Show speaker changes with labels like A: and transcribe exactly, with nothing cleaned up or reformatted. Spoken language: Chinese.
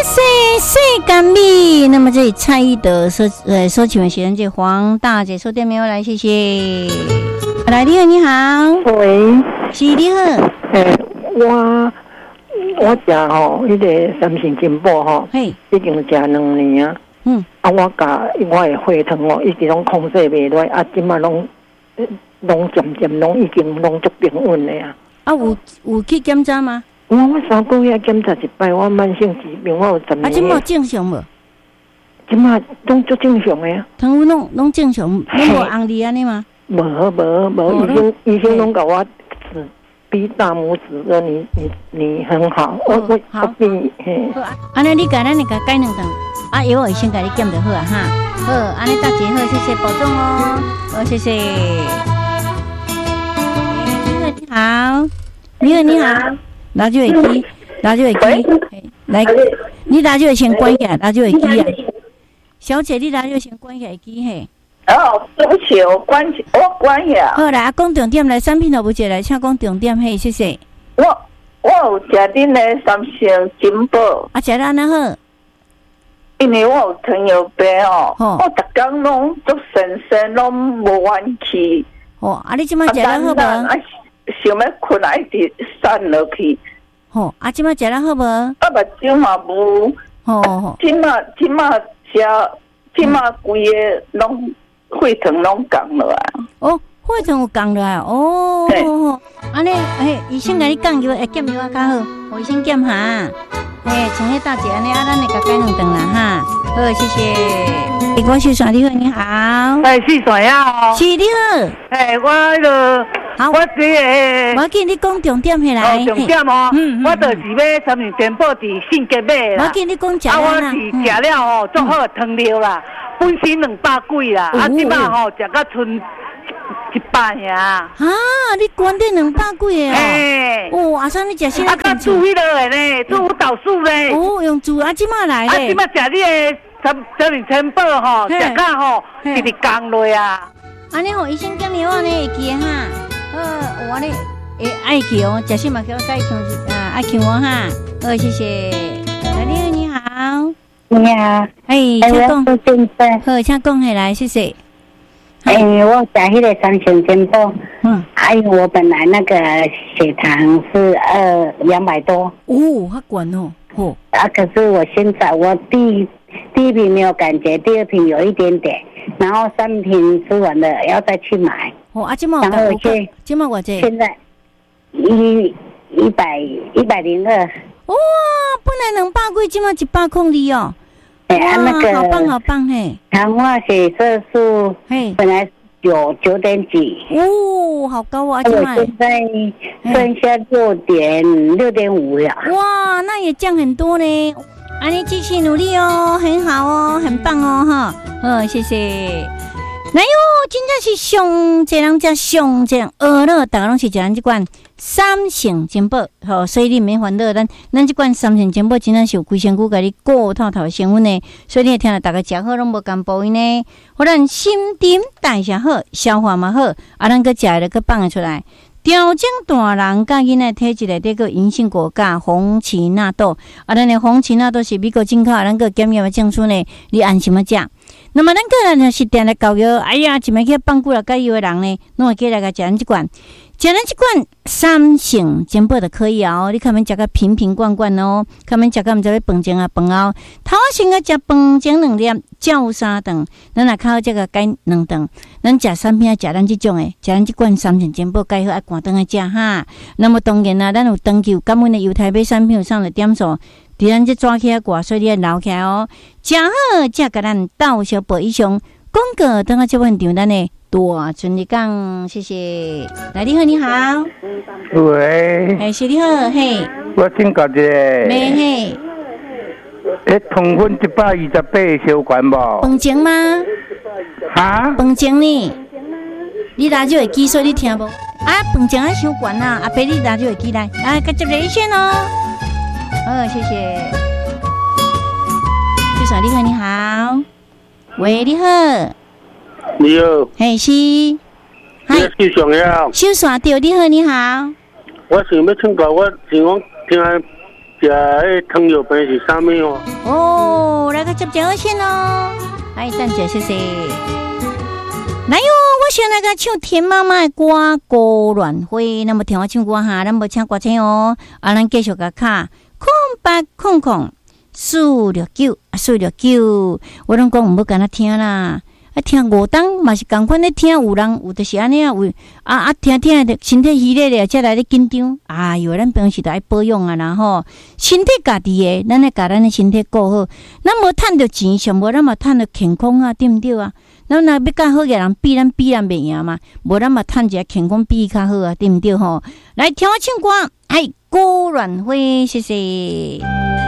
A: 谢谢甘米。那么这里蔡依德所呃所请的学生姐黄大姐收电没有来，谢谢。来，你好，你好，
B: 喂，
A: 是你好。
B: 诶，我我食吼，迄个三星金宝吼，
A: 嘿，
B: 已经食两年啊。
A: 嗯，
B: 啊，我甲我的血糖哦，一直拢控制袂落，啊，即马拢拢渐渐拢已经拢足平稳的啊。
A: 啊，有有去检查吗？
B: 我我三个月检查一摆，我慢性疾病，我有十年。
A: 啊，即马正常无？
B: 即马拢足正常的啊。
A: 糖分拢拢正常，拢无红利安尼吗？
B: 无无无，医生医生拢甲我指比大拇指说你你你很好，我我我比嘿。
A: 安尼你甲咱那个改两顿，啊药我先甲你减就好啊哈。好，安尼大姐好，谢谢保重哦。好，谢谢。你好，你好，你好，拿住耳机，拿住耳机，来，你拿住先关起来，拿住耳机啊。小姐，你拿住先关起耳机嘿。
C: 哦，对不起，我关起，我关呀。
A: 好啦，讲重点来，产品都不接来，请讲重点嘿，谢谢。
C: 我我有食恁的三星金宝，
A: 啊，食得安那好？
C: 因为我有糖尿病哦，
A: 哦
C: 我逐工拢足神神，拢无元气。
A: 哦，啊，你即摆食得好无？
C: 啊，想要困啊，一直散落去。
A: 吼、哦，啊，即摆食得好无？
C: 啊，目睭嘛无。
A: 吼吼，
C: 即马即马食，即马规个拢。血糖拢降落啊！
A: 哦，血糖有降落来哦。哦，安尼，诶，医生甲你讲药会减药啊较好，互医生减下。诶，像迄大姐安尼，啊，咱会甲改两顿啦哈。好，谢谢。我是啥？你好，你好。
D: 哎，是啥呀？
A: 是你好。
D: 哎，我迄个，
A: 好，
D: 我这个，
A: 我见你讲重点起来。
D: 哦，重点哦。嗯嗯。我就是买三年全部伫信吉买啦。
A: 我见你讲食
D: 啊，我是食了吼，足好糖尿啦。本身两百几啦，啊，即摆吼食到剩一百呀。
A: 啊，你关得两百几个
D: 哦？
A: 哦，阿三你食啥？
D: 啊，甲煮迄个的呢，煮豆腐咧。
A: 哦，用煮啊，即摆来
D: 咧。啊，即摆食你的三三年千宝吼，食到吼直直降落啊。
A: 安尼吼，医生减药安尼会记哈。好，我咧会爱记哦，食什么叫再听啊，爱听我哈。好，谢谢。来，你好，你好。
E: 你好，
A: 哎，请讲，好，请讲起来，谢谢。
E: 哎，我食迄个三星金宝，嗯，还有我本来那个血糖是二两百多，
A: 哦，好管哦，哦，
E: 啊，可是我现在我第第一瓶没有感觉，第二瓶有一点点，然后三瓶吃完了要再去买。
A: 哦，啊，今麦
E: 然后现
A: 今麦我这
E: 现在一一百一百零二。
A: 哇，本来两百几，今麦一百空里哦。
E: 哎、欸，那个
A: 好棒好棒嘿！
E: 糖化血色素，嘿，本来有九点几，
A: 哦，好高啊！
E: 我现在剩下六点六点五了。
A: 哇，那也降很多呢。啊，你继续努力哦，很好哦，很棒哦，哈，嗯，谢谢。来哟，真正是上这人家上这样学了，大家拢是食咱这款三星金宝，吼，所以你免烦恼，咱咱这款三星金宝真正是有规身躯甲你顾透透的成分呢，所以你听了大家食好拢无甘补因呢，互咱心陈代谢好，消化嘛好，啊，咱个食了个放得出来。调整大人甲囡仔体质内底个银杏果甲红荠纳豆，啊，咱的红荠纳豆是美国进口，咱个检验的证书呢，你安心啊食。那么咱个人是定来教育，哎呀，一摆去放久了介意的人呢，拢会过来甲食咱这款，食咱这款三星金宝就可以哦。你看免食个瓶瓶罐罐哦，看免食个毋知要饭前啊饭后，头先个食饭前两粒，照三顿，咱若较好食个改两顿。咱食产品啊，食咱这种诶，食咱这款三星金宝介好爱寒顿来食哈。那么当然啦，咱有长期感恩的犹太买产品有上的点数。伫咱这抓起来挂，所以你要留起来哦。食好，才甲咱到小宝以上广告，等下这份场咱的大顺利讲，谢谢。来，你好，你好。
D: 喂。
A: 哎，是你好，嘿。
D: 我请教一下。
A: 没嘿。
D: 迄糖分一百二十八相关无？
A: 饭前吗？
D: 哈？
A: 饭前呢？你拿就会记，所以你听无？啊，饭前啊伤悬呐，阿伯你拿就会记来，来，接接热线哦。好，谢谢。就说你好，你好。喂，你好。
D: 你好。
A: 嘿，是。
D: 嗨。你是上呀？
A: 小线对，你好，你好。
D: 我想要请教，我想讲听
F: 食迄糖尿病是啥物哦？
A: 哦，来个接电话先哦。哎，等者谢谢。来哟，我先来个唱田妈妈的歌《高鸾花》，那么听我唱歌哈，咱无请歌星哦。啊，咱继续个卡空八空空四六九啊，四六九，我拢讲唔要跟他听啦。啊，听五档嘛是共款咧听，有人有就是安尼啊，有啊啊听听的身体虚咧咧，才来咧紧张。哎哟，咱平时都爱保养啊，然后身体家己的，咱来甲咱的身体顾好。咱无趁着钱，上无咱嘛趁着健康啊，对毋对啊？咱若要甲好个人比，咱比咱袂赢嘛。无咱嘛趁一下健康比较好啊，对毋对吼？来听我唱歌，哎，高鸾花，谢谢。